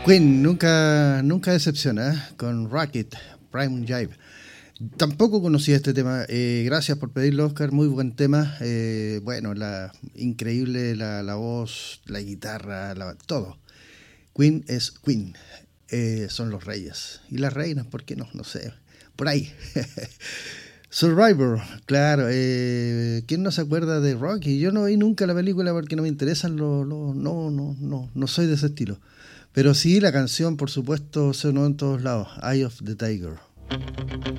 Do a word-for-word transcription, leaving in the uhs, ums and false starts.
Queen nunca, nunca decepciona, ¿eh? Con Rocket, Prime Jive. Tampoco conocía este tema. Eh, gracias por pedirlo, Oscar. Muy buen tema. Eh, bueno, la increíble la, la voz, la guitarra, la, todo. Queen es Queen. Eh, son los reyes. Y las reinas, ¿por qué no? No sé. Por ahí. Survivor, claro. Eh, ¿Quién no se acuerda de Rocky? Yo no vi nunca la película porque no me interesan los... Lo, no, no, no, no soy de ese estilo. Pero sí, la canción, por supuesto, sonó en todos lados. Eye of the Tiger.